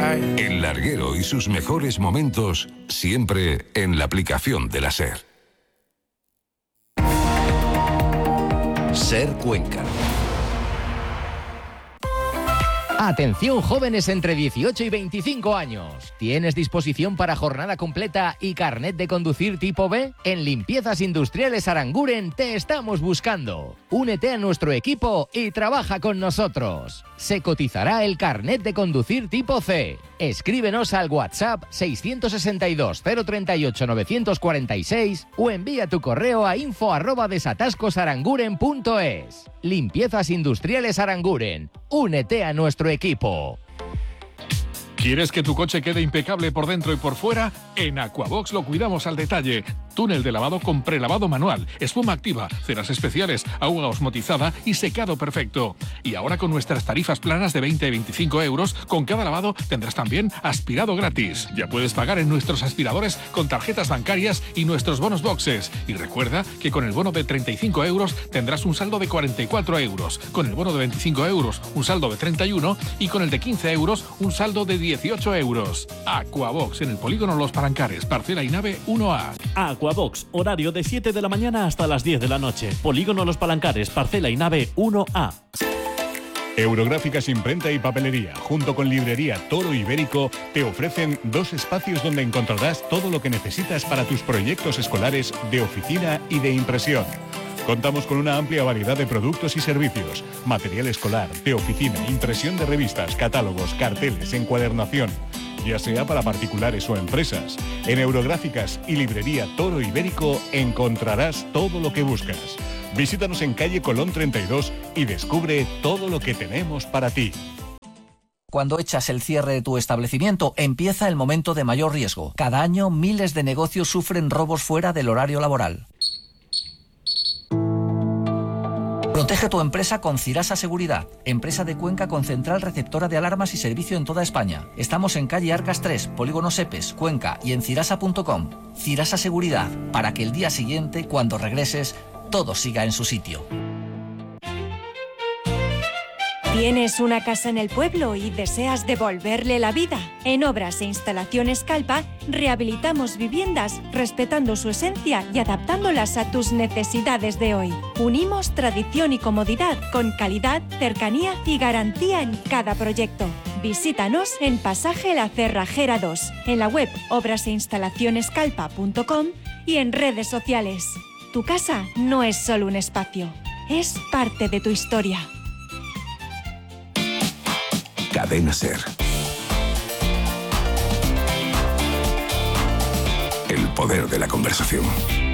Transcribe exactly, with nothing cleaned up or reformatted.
El larguero y sus mejores momentos siempre en la aplicación de la SER. SER Cuenca. Atención jóvenes entre dieciocho y veinticinco años. ¿Tienes disposición para jornada completa y carnet de conducir tipo B? En Limpiezas Industriales Aranguren te estamos buscando. Únete a nuestro equipo y trabaja con nosotros. Se cotizará el carnet de conducir tipo C. Escríbenos al WhatsApp seiscientos sesenta y dos, cero treinta y ocho, novecientos cuarenta y seis o envía tu correo a info arroba desatascosaranguren punto es. Limpiezas Industriales Aranguren. Únete a nuestro equipo. ¿Quieres que tu coche quede impecable por dentro y por fuera? En Aquabox lo cuidamos al detalle. Túnel de lavado con prelavado manual, espuma activa, ceras especiales, agua osmotizada y secado perfecto. Y ahora con nuestras tarifas planas de veinte a veinticinco euros, con cada lavado tendrás también aspirado gratis. Ya puedes pagar en nuestros aspiradores con tarjetas bancarias y nuestros bonos boxes. Y recuerda que con el bono de treinta y cinco euros tendrás un saldo de cuarenta y cuatro euros, con el bono de veinticinco euros un saldo de treinta y uno y con el de quince euros un saldo de dieciocho euros. Aquabox en el polígono Los Palancares, parcela y nave uno A. Aquabox, horario de siete de la mañana hasta las diez de la noche. Polígono Los Palancares, parcela y nave uno A. Eurográficas Imprenta y Papelería, junto con Librería Toro Ibérico, te ofrecen dos espacios donde encontrarás todo lo que necesitas para tus proyectos escolares de oficina y de impresión. Contamos con una amplia variedad de productos y servicios, material escolar, de oficina, impresión de revistas, catálogos, carteles, encuadernación, ya sea para particulares o empresas. En Eurográficas y Librería Toro Ibérico encontrarás todo lo que buscas. Visítanos en calle Colón treinta y dos y descubre todo lo que tenemos para ti. Cuando echas el cierre de tu establecimiento, empieza el momento de mayor riesgo. Cada año, miles de negocios sufren robos fuera del horario laboral. Protege tu empresa con Cirasa Seguridad, empresa de Cuenca con central receptora de alarmas y servicio en toda España. Estamos en calle Arcas tres, Polígono Sepes, Cuenca y en cirasa punto com. Cirasa Seguridad, para que el día siguiente, cuando regreses, todo siga en su sitio. ¿Tienes una casa en el pueblo y deseas devolverle la vida? En Obras e Instalaciones Calpa rehabilitamos viviendas respetando su esencia y adaptándolas a tus necesidades de hoy. Unimos tradición y comodidad con calidad, cercanía y garantía en cada proyecto. Visítanos en Pasaje La Cerrajera dos, en la web obras e instalaciones calpa punto com y en redes sociales. Tu casa no es solo un espacio, es parte de tu historia. Cadena SER. El poder de la conversación.